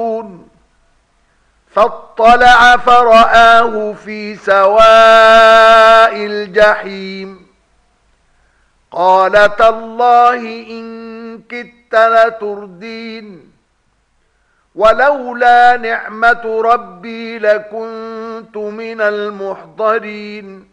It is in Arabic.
فاطلع فرآه في سواء الجحيم قال تالله إن كدت لتردين ولولا نعمة ربي لكنت من المحضرين